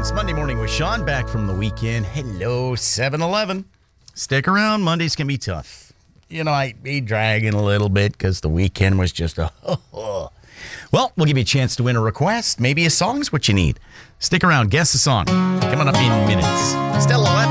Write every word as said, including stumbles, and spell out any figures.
It's Monday Morning with Sean, back from the weekend. Hello, seven eleven. Stick around. Mondays can be tough. You know, I be dragging a little bit because the weekend was just a... Well, we'll give you a chance to win a request. Maybe a song's what you need. Stick around. Guess the song. Coming up in minutes. Stella